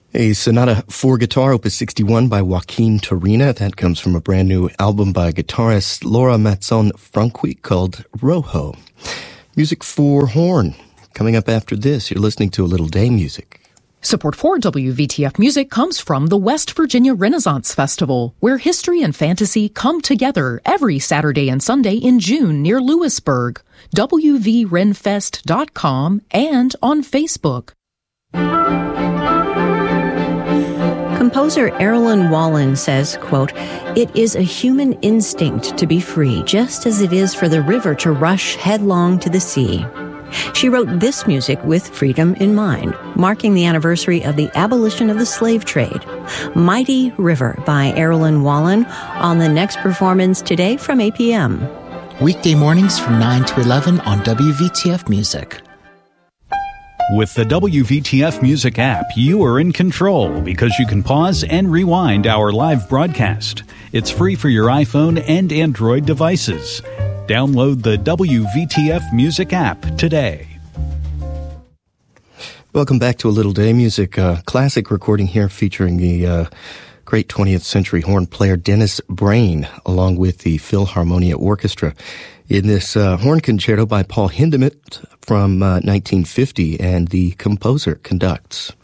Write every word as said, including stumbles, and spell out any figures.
A sonata for guitar, opus sixty-one by Joaquin Turina. That comes from a brand new album by guitarist Laura Mazzon-Franqui called Rojo. Music for horn. Coming up after this, you're listening to A Little Day Music. Support for W V T F Music comes from the West Virginia Renaissance Festival, where history and fantasy come together every Saturday and Sunday in June near Lewisburg. W V renfest dot com and on Facebook. Composer Erilyn Wallen says, quote, "It is a human instinct to be free, just as it is for the river to rush headlong to the sea." She wrote this music with freedom in mind, marking the anniversary of the abolition of the slave trade. Mighty River by Erilyn Wallen on the next performance today from eight p.m. Weekday mornings from nine to eleven on W V T F Music. With the W V T F Music app, you are in control because you can pause and rewind our live broadcast. It's free for your iPhone and Android devices. Download the W V T F Music app today. Welcome back to A Little Day Music, a classic recording here featuring the uh, great twentieth century horn player Dennis Brain, along with the Philharmonia Orchestra, in this uh, horn concerto by Paul Hindemith from uh, nineteen fifty, and the composer conducts.